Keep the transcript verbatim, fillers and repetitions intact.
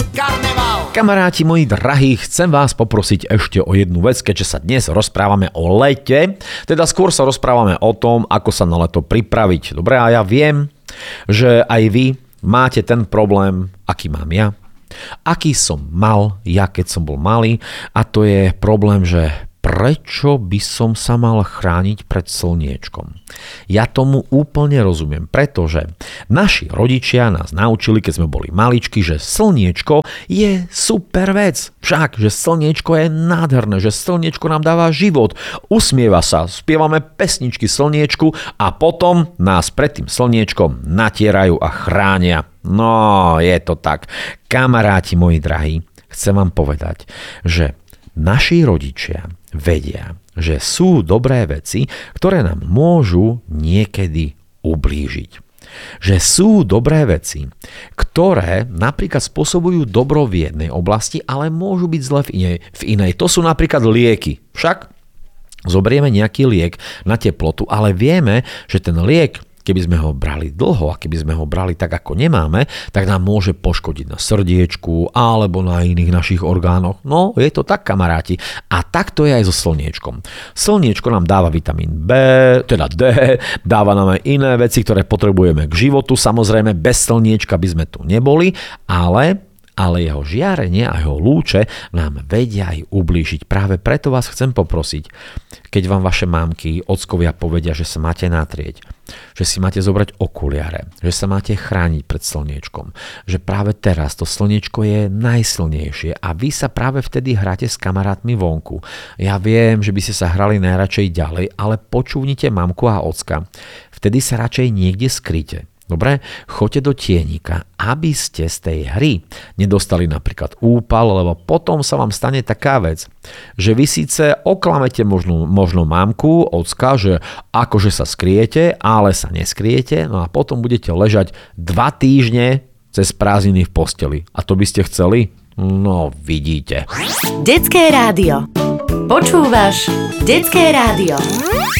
Karneval. Kamaráti moji drahí, chcem vás poprosiť ešte o jednu vec, keďže sa dnes rozprávame o lete, teda skôr sa rozprávame o tom, ako sa na leto pripraviť. Dobre, a ja viem, že aj vy máte ten problém, aký mám ja, aký som mal ja, keď som bol malý, a to je problém, že prečo by som sa mal chrániť pred slniečkom? Ja tomu úplne rozumiem, pretože naši rodičia nás naučili, keď sme boli maličky, že slniečko je super vec. Však, že slniečko je nádherné, že slniečko nám dáva život, usmieva sa, spievame pesničky slniečku a potom nás pred tým slniečkom natierajú a chránia. No, je to tak. Kamaráti moji drahí, chcem vám povedať, že naši rodičia vedia, že sú dobré veci, ktoré nám môžu niekedy ublížiť. Že sú dobré veci, ktoré napríklad spôsobujú dobro v jednej oblasti, ale môžu byť zle v inej. V inej. To sú napríklad lieky. Však zoberieme nejaký liek na teplotu, ale vieme, že ten liek, keby sme ho brali dlho a keby sme ho brali tak, ako nemáme, tak nám môže poškodiť na srdiečku alebo na iných našich orgánoch. No, je to tak, kamaráti. A tak to je aj so slniečkom. Slniečko nám dáva vitamín B, teda D, dáva nám aj iné veci, ktoré potrebujeme k životu. Samozrejme, bez slniečka by sme tu neboli, ale... ale jeho žiarenie a jeho lúče nám vedia aj ublížiť. Práve preto vás chcem poprosiť, keď vám vaše mámky, ockovia povedia, že sa máte natrieť, že si máte zobrať okuliare, že sa máte chrániť pred slniečkom, že práve teraz to slniečko je najsilnejšie a vy sa práve vtedy hráte s kamarátmi vonku. Ja viem, že by ste sa hrali najradšej ďalej, ale počúvnite mamku a ocka. Vtedy sa radšej niekde skryte. Dobre, choďte do tienika, aby ste z tej hry nedostali napríklad úpal, lebo potom sa vám stane taká vec, že vy síce oklamete možno, možno mamku, ocka, že akože sa skriete, ale sa neskriete, no a potom budete ležať dva týždne cez prázdniny v posteli. A to by ste chceli? No, vidíte. Detské rádio. Počúvaš Detské rádio.